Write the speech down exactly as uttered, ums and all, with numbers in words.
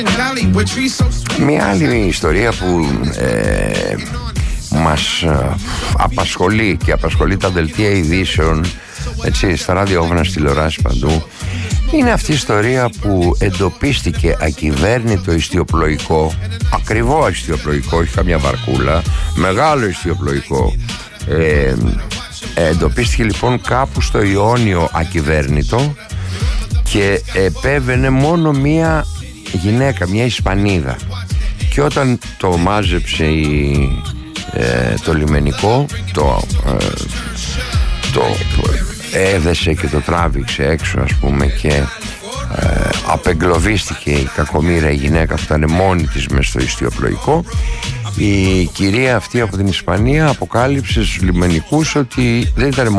Μια άλλη ιστορία που ε, μας ε, απασχολεί και απασχολεί τα δελτία ειδήσεων, έτσι, στα ραδιόφωνα, στη τηλεόραση, παντού, είναι αυτή η ιστορία που εντοπίστηκε ακυβέρνητο ιστιοπλοϊκό, ακριβό ιστιοπλοϊκό, όχι καμιά βαρκούλα, μεγάλο ιστιοπλοϊκό. ε, εντοπίστηκε λοιπόν κάπου στο Ιόνιο ακυβέρνητο και επέβαινε μόνο μία γυναίκα, μια Ισπανίδα, και όταν το μάζεψε η, ε, το λιμενικό, το, ε, το έδεσε και το τράβηξε έξω, ας πούμε, και ε, απεγκλωβίστηκε η κακομοίρα η γυναίκα που ήταν μόνη της μες στο ιστιοπλοϊκό. Η κυρία αυτή από την Ισπανία αποκάλυψε στους λιμενικούς ότι δεν ήταν